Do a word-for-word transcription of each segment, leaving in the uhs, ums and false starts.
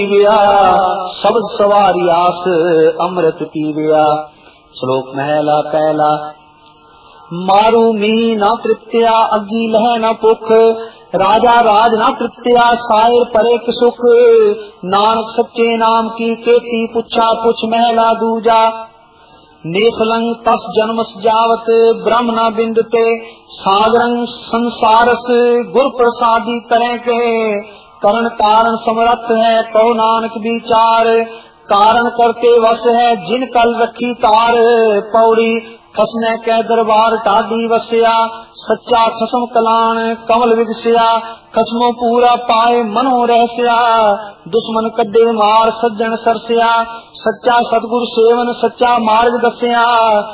पीविया शब्द सवारी आस अमृत पीविया। श्लोक महला पहला। मारू मी न तृप्तिया अग्गी लह न पुख, राजा राज न तृप्तिया सायर परे सुख। नानक सच्चे नाम की केती पुछा पुछ महला दूजा। नेखलंग तस जन्म जावत ब्रह्म न बिंदते, सागरंग संसारस गुर प्रसादी करें के। करण कारण समरथ है कहो नानक विचार, कारण करते वश है जिन कल रखी तार। पौड़ी खसने के दरबार टाडी वस्या, सच्चा खसम कलान कमल विगस्या। खसमो पूरा पाए मनो रहस्या, दुश्मन कड्डे मार सज्जन सरस्या। सच्चा सतगुरु सेवन सच्चा मार्ग दस्या,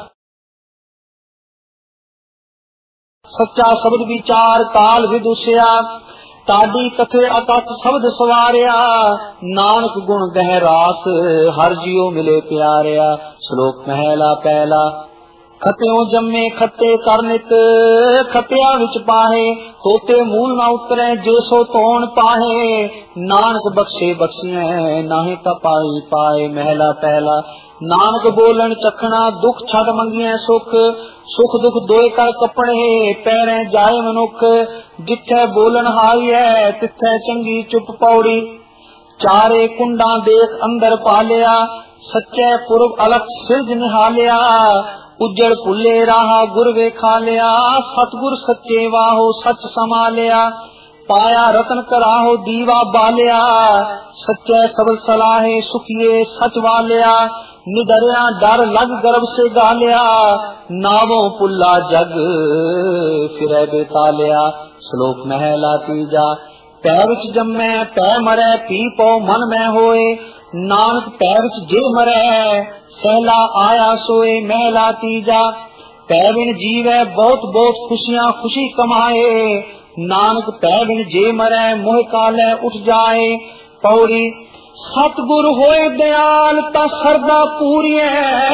सच्चा शब्द विचार काल विदुष्या। टाडी कथे अकथ शब्द सवारिया, नानक गुण गहरास हर जियो मिले प्यारिया। श्लोक महला पहला। खत्यों जम्मे खत्ते करनित, खत्या विच पाहे होते मूल न उतरे जेसो तोण पाहे। नानक बख्शे बख्शिए नाहे कपाई पाए। महला पहला। नानक बोलन चखना दुख छड़ मंगिए सुख, सुख दुख दोए कर कपड़े पैरे जाए मनुख। जिथे बोलन हाई है तिथे चंगी चुप पौड़ी, चारे कुंडा देख अंदर पालिया। सच्चे पुरब अलख सिरज निहालिया, उज्जड़ पुले राहा गुर वेखा लिया। सतगुर सच्चे वाहो सच समालिया, पाया रतन कराहो दीवा बालिया। सच्चे सबल सलाहे सुखिए सच वालिया, निडरिया डर लग गर्भ से गालिया। नावों पुल्ला जग फिरे बेतालिया। श्लोक महला तीजा। पै विच जम्मै पै मरै पी पौ मन में होए, नानक पै विच जे मरै सहला आया सोए। महला तीजा। पै बिन जीवै बहुत बहुत खुशियां खुशी कमाए, नानक पै बिन जे मरै मोह काले उठ जाए। पौड़ी सतगुरु होए दयाल ता सरदा पूरीए,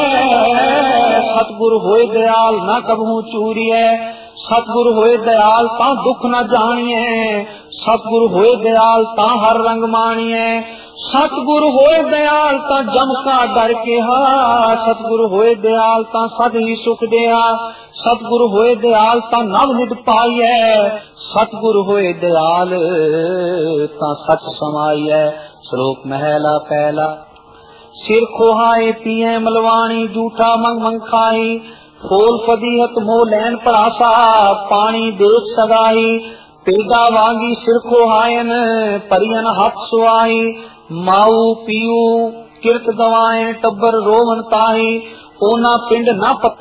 सतगुरु होए दयाल ना कबहू चूरीए। सतगुरु होए दयाल ता दुख न जानिए, सतगुरु होए दयाल ता हर रंग मानिए। सतगुरु होए दयाल ता जम का डर के हा, सतगुरु होए दयाल ता सद ही सुख दिया। सतगुरु होए दयाल ता नव निध पाइए, सतगुरु होए दयाल ता सच समाइए। श्लोक महला पहला। सिर खोहाए पिए मलवाणी जूठा मंग मंग खाई, खोल फदीहत मोह लैन परासा पानी देख सगाई। पेगा वांगी सिर खोहायन परियन हाथ सुआई, माऊ पीऊ किरत गवाए टब्बर रोवन ताही। ओना पिंड न पत